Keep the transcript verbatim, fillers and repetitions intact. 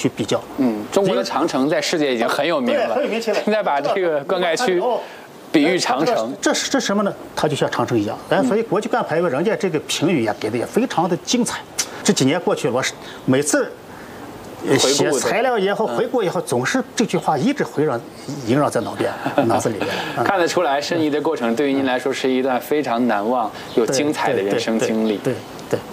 去比较。 嗯，中国的长城在世界已经很有名了， 很有名气了。 现在把这个灌溉区比喻长城， 这是这什么呢？它就像长城一样。哎，所以国际灌溉委人家这个评语也给的也非常的精彩。这几年过去了，我是每次写材料也好，回顾也好，总是这句话一直回绕萦绕在脑边、脑子里面。 看得出来，申遗的过程对于您来说是一段非常难忘又精彩的人生经历。 对对。